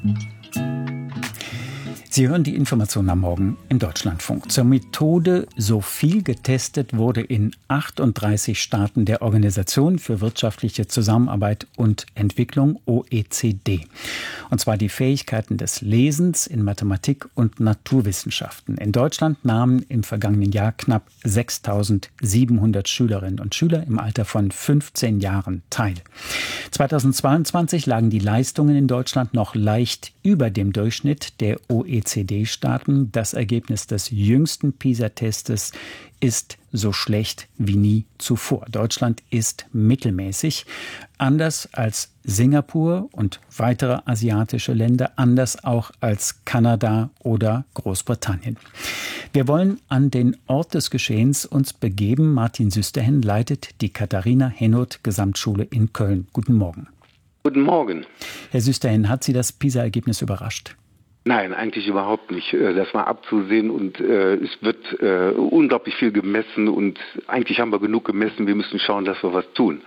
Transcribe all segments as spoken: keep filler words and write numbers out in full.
Sie hören die Informationen am Morgen im Deutschlandfunk. Zur Methode So viel getestet wurde in achtunddreißig Staaten der Organisation für wirtschaftliche Zusammenarbeit und Entwicklung O E C D. Und zwar die Fähigkeiten des Lesens in Mathematik und Naturwissenschaften. In Deutschland nahmen im vergangenen Jahr knapp sechstausendsiebenhundert Schülerinnen und Schüler im Alter von fünfzehn Jahren teil. zweitausendzweiundzwanzig lagen die Leistungen in Deutschland noch leicht über dem Durchschnitt der O E C D-Staaten. Das Ergebnis des jüngsten PISA-Testes ist so schlecht wie nie zuvor. Deutschland ist mittelmäßig, anders als Singapur und weitere asiatische Länder, anders auch als Kanada oder Großbritannien. Wir wollen an den Ort des Geschehens uns begeben. Martin Süsterhen leitet die Katharina-Henoth-Gesamtschule in Köln. Guten Morgen. Guten Morgen. Herr Süsterhen, hat Sie das PISA-Ergebnis überrascht? Nein, eigentlich überhaupt nicht. Das war abzusehen und äh, es wird äh, unglaublich viel gemessen und eigentlich haben wir genug gemessen. Wir müssen schauen, dass wir was tun.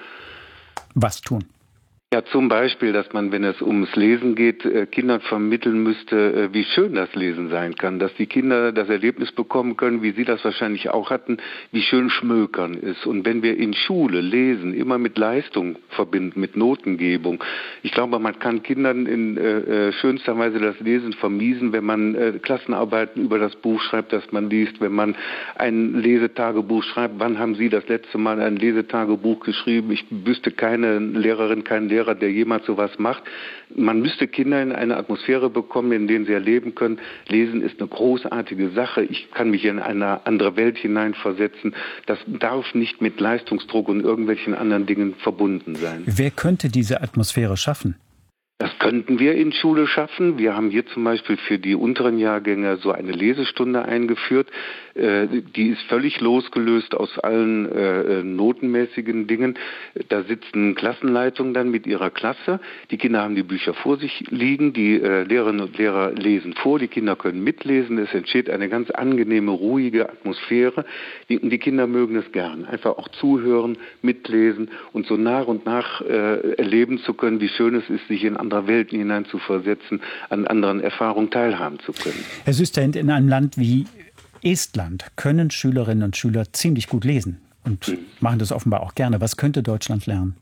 Was tun? Ja, zum Beispiel, dass man, wenn es ums Lesen geht, äh, Kindern vermitteln müsste, äh, wie schön das Lesen sein kann. Dass die Kinder das Erlebnis bekommen können, wie Sie das wahrscheinlich auch hatten, wie schön Schmökern ist. Und wenn wir in Schule Lesen immer mit Leistung verbinden, mit Notengebung. Ich glaube, man kann Kindern in äh, schönster Weise das Lesen vermiesen, wenn man äh, Klassenarbeiten über das Buch schreibt, das man liest, wenn man ein Lesetagebuch schreibt. Wann haben Sie das letzte Mal ein Lesetagebuch geschrieben? Ich wüsste keine Lehrerin, keinen Lehrer, der jemals sowas macht. Man müsste Kinder in eine Atmosphäre bekommen, in der sie erleben können. Lesen ist eine großartige Sache. Ich kann mich in eine andere Welt hineinversetzen. Das darf nicht mit Leistungsdruck und irgendwelchen anderen Dingen verbunden sein. Wer könnte diese Atmosphäre schaffen? Das könnten wir in Schule schaffen. Wir haben hier zum Beispiel für die unteren Jahrgänge so eine Lesestunde eingeführt. Äh, die ist völlig losgelöst aus allen äh, notenmäßigen Dingen. Da sitzen Klassenleitungen dann mit ihrer Klasse. Die Kinder haben die Bücher vor sich liegen. Die äh, Lehrerinnen und Lehrer lesen vor. Die Kinder können mitlesen. Es entsteht eine ganz angenehme, ruhige Atmosphäre. Die, die Kinder mögen es gern. Einfach auch zuhören, mitlesen und so nach und nach äh, erleben zu können, wie schön es ist, sich in andere Welten hinein zu versetzen, an anderen Erfahrungen teilhaben zu können. Herr Süsterhen, in einem Land wie Estland können Schülerinnen und Schüler ziemlich gut lesen und mhm. machen das offenbar auch gerne. Was könnte Deutschland lernen?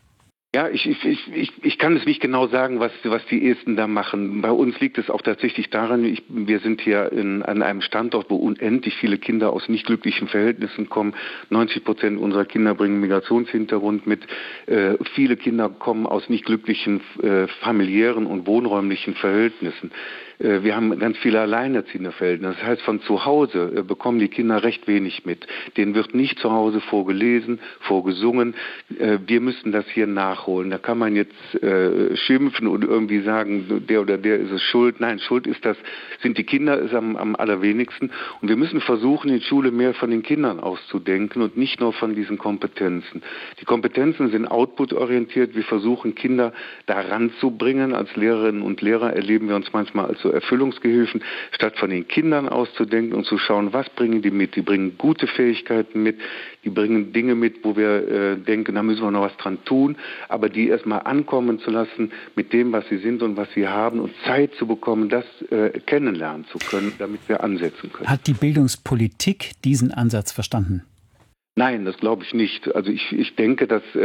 Ja, ich, ich, ich, ich kann es nicht genau sagen, was, was die Esten da machen. Bei uns liegt es auch tatsächlich daran, ich, wir sind hier in, an einem Standort, wo unendlich viele Kinder aus nicht glücklichen Verhältnissen kommen. neunzig Prozent unserer Kinder bringen Migrationshintergrund mit. Äh, viele Kinder kommen aus nicht glücklichen äh, familiären und wohnräumlichen Verhältnissen. Äh, wir haben ganz viele alleinerziehende Verhältnisse. Das heißt, von zu Hause äh, bekommen die Kinder recht wenig mit. Denen wird nicht zu Hause vorgelesen, vorgesungen. Äh, wir müssen das hier nachholen. Da kann man jetzt äh, schimpfen und irgendwie sagen, der oder der ist es schuld. Nein, schuld ist das, sind die Kinder, ist am, am allerwenigsten. Und wir müssen versuchen, in Schule mehr von den Kindern auszudenken und nicht nur von diesen Kompetenzen. Die Kompetenzen sind output-orientiert. Wir versuchen, Kinder da ranzubringen. Als Lehrerinnen und Lehrer erleben wir uns manchmal als so Erfüllungsgehilfen, statt von den Kindern auszudenken und zu schauen, was bringen die mit. Die bringen gute Fähigkeiten mit, die bringen Dinge mit, wo wir äh, denken, da müssen wir noch was dran tun. Aber die erstmal ankommen zu lassen mit dem, was sie sind und was sie haben und Zeit zu bekommen, das äh, kennenlernen zu können, damit wir ansetzen können. Hat die Bildungspolitik diesen Ansatz verstanden? Nein, das glaube ich nicht. Also ich, ich denke, dass